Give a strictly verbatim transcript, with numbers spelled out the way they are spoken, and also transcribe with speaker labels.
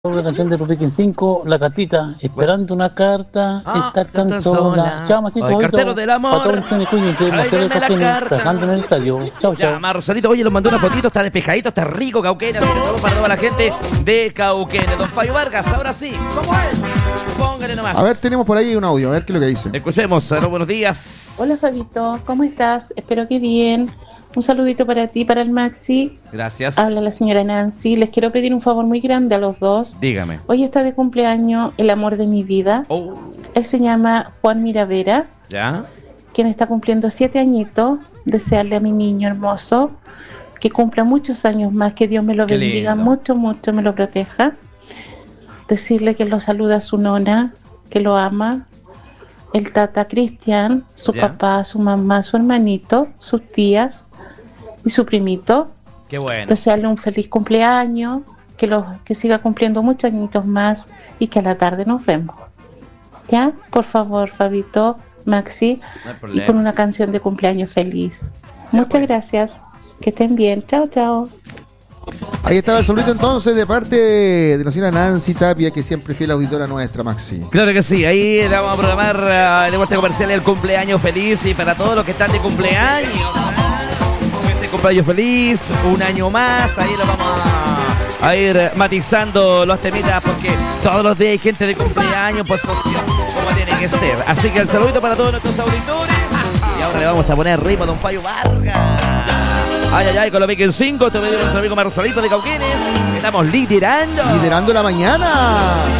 Speaker 1: La canción de Rubikin cinco, La Cartita, esperando una carta,
Speaker 2: Ah,
Speaker 1: está tan
Speaker 2: tan
Speaker 1: sola.
Speaker 2: sola.
Speaker 1: Chao, Masito.
Speaker 2: Ay, cartero del amor.
Speaker 1: Para todos los que cuídense,
Speaker 2: Ay,
Speaker 1: Marcelo
Speaker 2: dame la
Speaker 1: Café,
Speaker 2: carta.
Speaker 1: trabajando en el estadio. Chao,
Speaker 2: Ya,
Speaker 1: chao.
Speaker 2: Marcelito, oye, nos mandó una fotito, está despejadito, está rico, Cauquenes, así que saludos para toda la gente de Cauquenes. Don Fabio Vargas, ahora sí, ¿cómo es? Póngale nomás.
Speaker 3: A ver, tenemos por ahí un audio, a ver qué es lo que dice.
Speaker 2: Escuchemos, aló, buenos días.
Speaker 4: Hola Fabito, ¿cómo estás? Espero que bien. Un saludito para ti, para el Maxi.
Speaker 2: Gracias.
Speaker 4: Habla la señora Nancy. Les quiero pedir un favor muy grande a los dos.
Speaker 2: Dígame.
Speaker 4: Hoy está de cumpleaños el amor de mi vida.
Speaker 2: Oh,
Speaker 4: Él se llama Juan Miravera,
Speaker 2: ya.
Speaker 4: quien está cumpliendo siete añitos. Desearle a mi niño hermoso que cumpla muchos años más, que Dios me lo
Speaker 2: Qué
Speaker 4: bendiga
Speaker 2: lindo.
Speaker 4: mucho, mucho, me lo proteja. Decirle que lo saluda a su nona, que lo ama. El tata Cristian, su
Speaker 2: Ya.
Speaker 4: papá, su mamá, su hermanito, sus tías y su primito.
Speaker 2: Qué bueno.
Speaker 4: Desearle un feliz cumpleaños, que, lo, que siga cumpliendo muchos añitos más y que a la tarde nos vemos. ¿Ya? Por favor, Fabito, Maxi,
Speaker 2: No hay
Speaker 4: y
Speaker 2: problema.
Speaker 4: con una canción de cumpleaños feliz. Muchas
Speaker 2: pues.
Speaker 4: gracias. Que estén bien. Chao, chao.
Speaker 3: Ahí estaba el saludito entonces de parte de la señora Nancy Tapia, que siempre fiel auditora nuestra, Maxi.
Speaker 2: Claro que sí, ahí le vamos a programar uh, de vuelta comercial el cumpleaños feliz y para todos los que están de cumpleaños. Ese cumpleaños feliz, un año más, ahí lo vamos a, a ir matizando los temitas porque todos los días hay gente de cumpleaños, pues socio, como tiene que ser. Así que el saludito para todos nuestros auditores. Y ahora le vamos a poner ritmo a Don Payo Vargas. Ay, ay, ay, con los Viking cinco, te voy a nuestro amigo Marcelito de Cauquenes. Estamos liderando.
Speaker 3: Liderando la mañana.